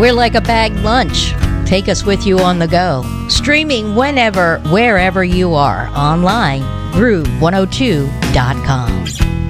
We're like a bagged lunch. Take us with you on the go. Streaming whenever, wherever you are. Online, Groove102.com.